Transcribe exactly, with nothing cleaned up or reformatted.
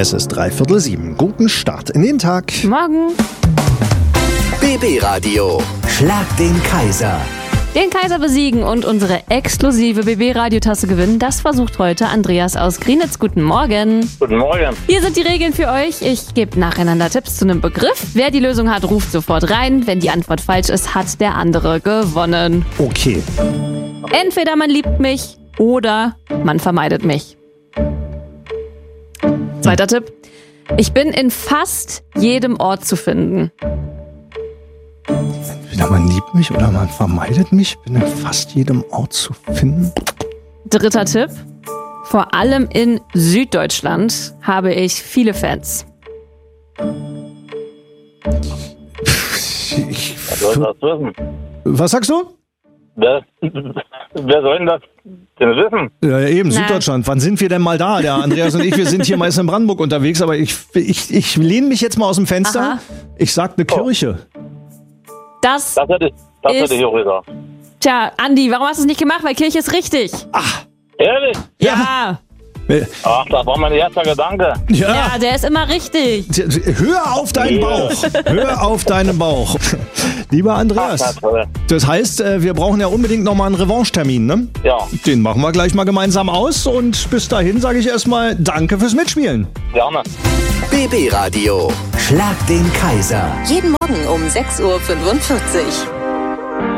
Es ist dreiviertel sieben. Guten Start in den Tag. Morgen. B B-Radio. Schlag den Kaiser. Den Kaiser besiegen und unsere exklusive B B-Radiotasse gewinnen, das versucht heute Andreas aus Grienitz. Guten Morgen. Guten Morgen. Hier sind die Regeln für euch. Ich gebe nacheinander Tipps zu einem Begriff. Wer die Lösung hat, ruft sofort rein. Wenn die Antwort falsch ist, hat der andere gewonnen. Okay. Entweder man liebt mich oder man vermeidet mich. Zweiter Tipp. Ich bin in fast jedem Ort zu finden. Entweder man liebt mich oder man vermeidet mich. Bin in fast jedem Ort zu finden. Dritter Tipp. Vor allem in Süddeutschland habe ich viele Fans. Ich, Wer soll das wissen? was sagst du? Wer, wer soll denn das denn wissen? Ja, eben, Na. Süddeutschland. Wann sind wir denn mal da? Der Andreas und ich, wir sind hier meist in Brandenburg unterwegs, aber ich, ich, ich lehne mich jetzt mal aus dem Fenster. Aha. Ich sag eine Kirche. Das, Das hätte ich, das Ist- hätte ich auch gesagt. tja, Andi, warum hast du es nicht gemacht? Weil Kirche ist richtig. Ehrlich? Ja. Ach, das war mein erster Gedanke. Ja. Ja, der ist immer richtig. Hör auf deinen Bauch. Hör auf deinen Bauch. Lieber Ach, Andreas, toll. das heißt, äh, wir brauchen ja unbedingt nochmal einen Revanche-Termin, ne? Ja, Den machen wir gleich mal gemeinsam aus und bis dahin sage ich erstmal Danke fürs Mitspielen. gerne. B B-Radio. Schlag den Kaiser. Jeden Morgen um sechs Uhr fünfundvierzig.